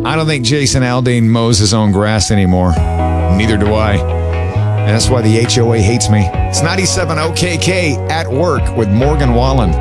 I don't think Jason Aldean mows his own grass anymore. Neither do I. And that's why the HOA hates me. It's 97 OKK at work with Morgan Wallen.